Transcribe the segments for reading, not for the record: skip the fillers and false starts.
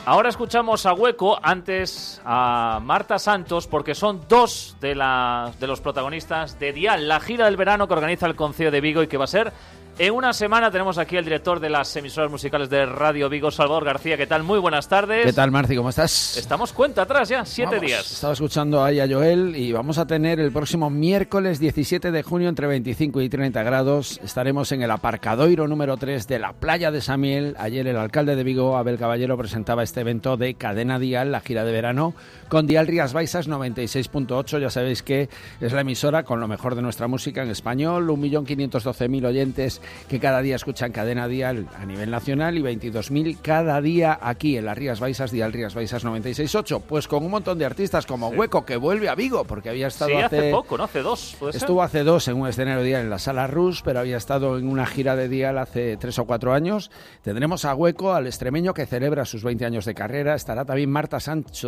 Ahora escuchamos a Hueco, antes a Marta Santos, porque son dos de los protagonistas de Dial, la gira del verano que organiza el Concello de Vigo y que va a ser en una semana. Tenemos aquí al director de las emisoras musicales de Radio Vigo, Salvador García. ¿Qué tal? Muy buenas tardes. ¿Qué tal, Marci? ¿Cómo estás? Estamos cuenta atrás ya, 7 días. Estaba escuchando ahí a Joel y vamos a tener el próximo miércoles 17 de junio entre 25 y 30 grados. Estaremos en el aparcadoiro número 3 de la playa de Samiel. Ayer el alcalde de Vigo, Abel Caballero, presentaba este evento de Cadena Dial, la gira de verano, con Dial Rías Baixas 96.8. Ya sabéis que es la emisora con lo mejor de nuestra música en español. 1.512.000 oyentes que cada día escuchan Cadena Dial a nivel nacional y 22.000 cada día aquí en las Rías Baixas, Dial Rías Baixas 96.8. Pues con un montón de artistas como Hueco, que vuelve a Vigo, porque había estado hace poco, ¿no? Hace 2, ¿puede ser? Estuvo hace 2 en un escenario Dial en la Sala Rus, pero había estado en una gira de Dial hace 3 o 4 años. Tendremos a Hueco, al extremeño, que celebra sus 20 años de carrera. Estará también Marta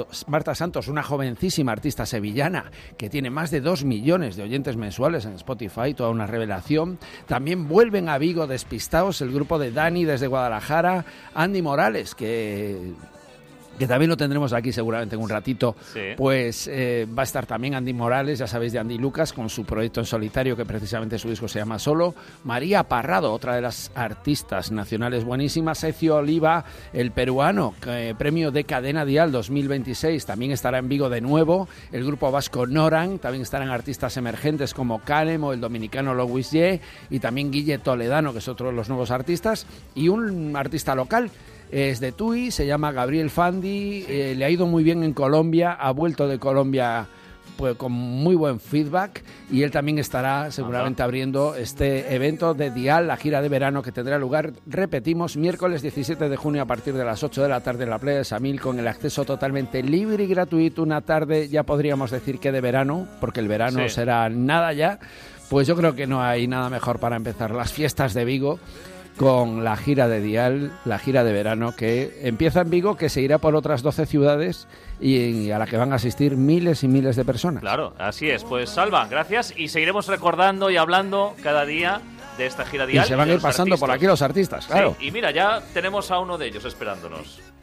Santos, una jovencísima artista sevillana que tiene más de 2 millones de oyentes mensuales en Spotify, toda una revelación. También vuelven a Vigo Despistaos, el grupo de Dani desde Guadalajara, Andy Morales, que también lo tendremos aquí seguramente en un ratito. Sí. Pues va a estar también Andy Morales, ya sabéis, de Andy Lucas, con su proyecto en solitario, que precisamente su disco se llama Solo. María Parrado, otra de las artistas nacionales buenísimas. Sergio Oliva, el peruano, premio de Cadena Dial 2026, también estará en Vigo de nuevo. El grupo vasco Noran, también estarán artistas emergentes como Canem o el dominicano Louis Ye, y también Guille Toledano, que es otro de los nuevos artistas, y un artista local. Es de Tui, se llama Gabriel Fandi, le ha ido muy bien en Colombia, ha vuelto de Colombia pues con muy buen feedback, y él también estará seguramente abriendo este evento de Dial, la gira de verano, que tendrá lugar, repetimos, miércoles 17 de junio a partir de las 8 de la tarde en la playa de Samil, con el acceso totalmente libre y gratuito. Una tarde, ya podríamos decir que de verano, porque el verano será nada ya. Pues yo creo que no hay nada mejor para empezar las fiestas de Vigo con la gira de Dial, la gira de verano, que empieza en Vigo, que se irá por otras 12 ciudades y a la que van a asistir miles y miles de personas. Claro, así es. Pues Salva, gracias, y seguiremos recordando y hablando cada día de esta gira Dial. Y se van a ir pasando por aquí los artistas, claro. Sí, y mira, ya tenemos a uno de ellos esperándonos.